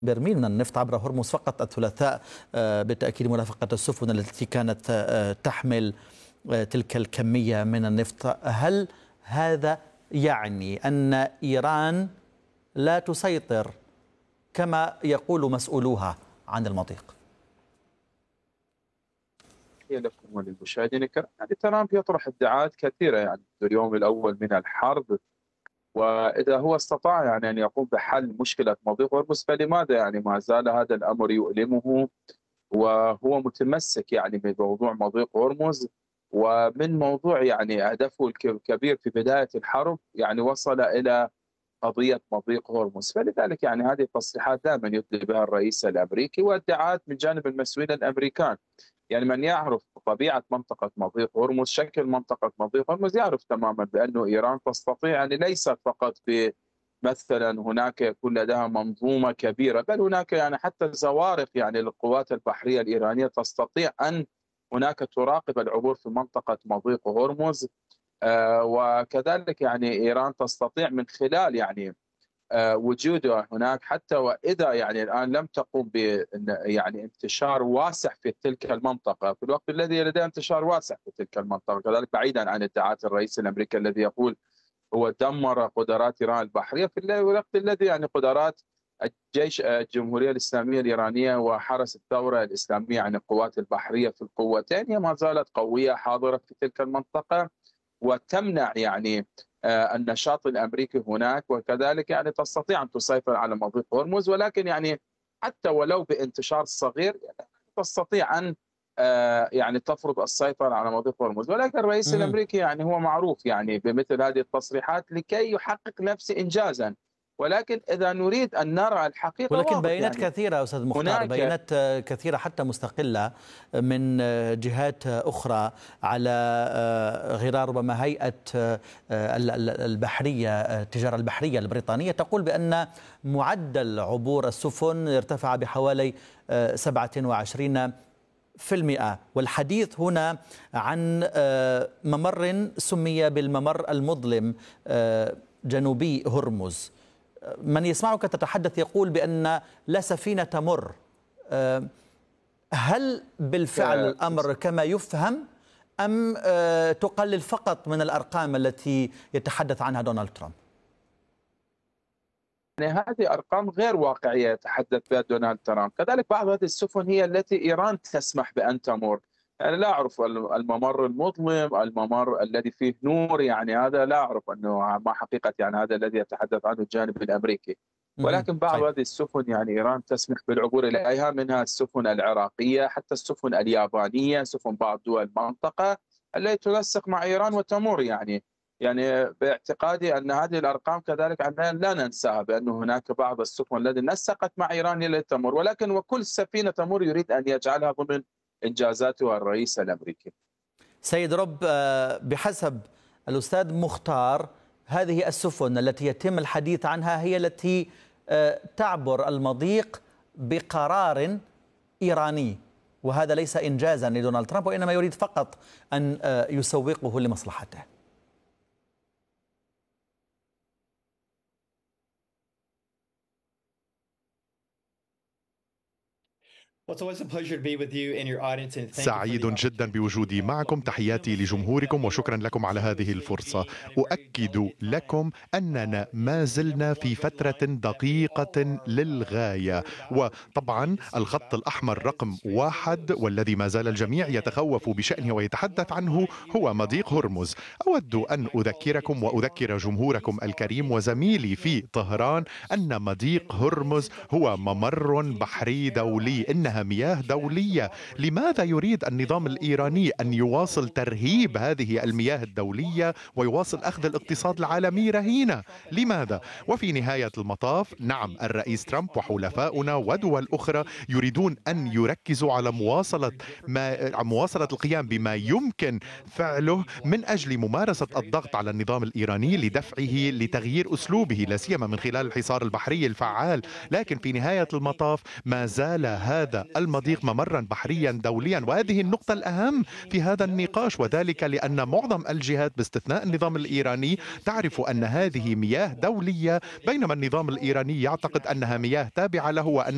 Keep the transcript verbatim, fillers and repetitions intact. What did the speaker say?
برميل من النفط عبر هرمز فقط الثلاثاء، آه، بالتأكيد مرافقة السفن التي كانت آه، تحمل آه، تلك الكمية من النفط. هل هذا يعني أن إيران لا تسيطر كما يقول مسؤولوها عن المضيق؟ لكم وللمشاهدين الكرام، يعني ترامب يطرح ادعاءات كثيرة يعني في اليوم الأول من الحرب، وإذا هو استطاع يعني أن يقوم بحل مشكلة مضيق هرمز فلماذا يعني ما زال هذا الأمر يؤلمه، وهو متمسك يعني بموضوع مضيق هرمز. ومن موضوع يعني هدفه الكبير في بداية الحرب يعني وصل إلى قضية مضيق هرمز، فلذلك يعني هذه التصريحات دائما يطلب بها الرئيس الأمريكي وادعاءات من جانب المسؤولين الأمريكان. يعني من يعرف طبيعة منطقة مضيق هرمز، شكل منطقة مضيق هرمز، يعرف تماما بأن إيران تستطيع، يعني ليست فقط ب مثلا هناك يكون لديها منظومة كبيرة، بل هناك يعني حتى زوارق يعني للقوات البحرية الإيرانية تستطيع أن هناك تراقب العبور في منطقة مضيق هرمز. آه وكذلك يعني إيران تستطيع من خلال يعني وجوده هناك، حتى واذا يعني الان لم تقوم ب يعني انتشار واسع في تلك المنطقه في الوقت الذي لديها انتشار واسع في تلك المنطقه، كذلك بعيدا عن ادعاءات الرئيس الامريكي الذي يقول هو دمر قدرات ايران البحريه في الوقت الذي يعني قدرات الجيش الجمهوريه الاسلاميه الايرانيه وحرس الثوره الاسلاميه عن القوات البحريه في القوتين هي ما زالت قويه حاضره في تلك المنطقه وتمنع يعني النشاط الامريكي هناك، وكذلك يعني تستطيع ان تسيطر على مضيق هرمز، ولكن يعني حتى ولو بانتشار صغير يعني تستطيع ان يعني تفرض السيطره على مضيق هرمز. ولكن الرئيس الامريكي يعني هو معروف يعني بمثل هذه التصريحات لكي يحقق نفسه انجازا، ولكن اذا نريد ان نرى الحقيقه ولكن واضح بيانات يعني كثيرة أستاذ مختار، بيانات كثيرة حتى مستقلة من جهات أخرى على غرار ربما هيئة البحرية التجارة البحرية البريطانية تقول بأن معدل عبور السفن ارتفع بحوالي سبعة وعشرين في المئة، والحديث هنا عن ممر سمي بالممر المظلم جنوبي هرمز. من يسمعك تتحدث يقول بأن لا سفينة تمر. هل بالفعل الأمر كما يفهم أم تقلل فقط من الأرقام التي يتحدث عنها دونالد ترامب؟ يعني هذه أرقام غير واقعية يتحدث بها دونالد ترامب، كذلك بعض هذه السفن هي التي إيران تسمح بأن تمر. يعني لا أعرف الممر المظلم، الممر الذي فيه نور، يعني هذا لا أعرف أنه ما حقيقة يعني هذا الذي يتحدث عنه الجانب الأمريكي. ولكن بعض هذه السفن يعني إيران تسمح بالعبور إليها، منها السفن العراقية حتى السفن اليابانية، سفن بعض دول المنطقة التي تنسق مع إيران وتمر. يعني يعني باعتقادي أن هذه الأرقام كذلك لا ننساها، بأن هناك بعض السفن التي نسقت مع إيران لتمر، ولكن وكل سفينة تمر يريد أن يجعلها ضمن إنجازاته الرئيس الأمريكي. سيد رب، بحسب الأستاذ مختار هذه السفن التي يتم الحديث عنها هي التي تعبر المضيق بقرار إيراني، وهذا ليس إنجازا لدونالد ترامب وإنما يريد فقط أن يسوقه لمصلحته. سعيد جدا بوجودي معكم، تحياتي لجمهوركم وشكرا لكم على هذه الفرصة. أؤكد لكم أننا ما زلنا في فترة دقيقة للغاية، وطبعا الخط الأحمر رقم واحد والذي ما زال الجميع يتخوف بشأنه ويتحدث عنه هو مضيق هرمز. أود أن أذكركم وأذكر جمهوركم الكريم وزميلي في طهران أن مضيق هرمز هو ممر بحري دولي، إنها مياه دولية. لماذا يريد النظام الإيراني أن يواصل ترهيب هذه المياه الدولية ويواصل أخذ الاقتصاد العالمي رهينة؟ لماذا؟ وفي نهاية المطاف نعم، الرئيس ترامب وحلفاؤنا ودول أخرى يريدون أن يركزوا على مواصلة ما مواصلة القيام بما يمكن فعله من أجل ممارسة الضغط على النظام الإيراني لدفعه لتغيير أسلوبه، لا سيما من خلال الحصار البحري الفعال. لكن في نهاية المطاف ما زال هذا المضيق ممرا بحريا دوليا، وهذه النقطة الأهم في هذا النقاش، وذلك لأن معظم الجهات باستثناء النظام الإيراني تعرف أن هذه مياه دولية، بينما النظام الإيراني يعتقد أنها مياه تابعة له وأن